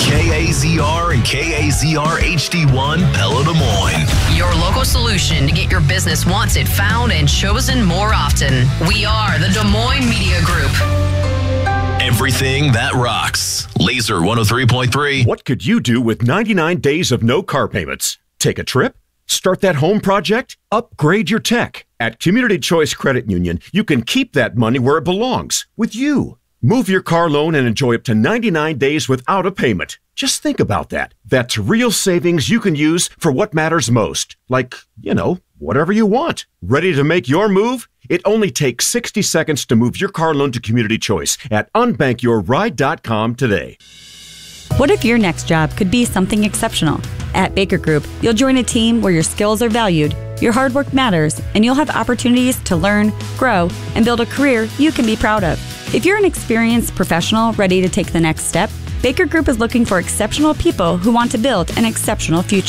KAZR and KAZR HD1 Pella Des Moines. Your local solution to get your business wanted, found, and chosen more often. We are the Des Moines Media Group. Everything that rocks. Laser 103.3. What could you do with 99 days of no car payments? Take a trip? Start that home project? Upgrade your tech. At Community Choice Credit Union, you can keep that money where it belongs, with you. Move your car loan and enjoy up to 99 days without a payment. Just think about that. That's real savings you can use for what matters most. Like, whatever you want. Ready to make your move? It only takes 60 seconds to move your car loan to Community Choice at unbankyourride.com today. What if your next job could be something exceptional? At Baker Group, you'll join a team where your skills are valued, your hard work matters, and you'll have opportunities to learn, grow, and build a career you can be proud of. If you're an experienced professional ready to take the next step, Baker Group is looking for exceptional people who want to build an exceptional future.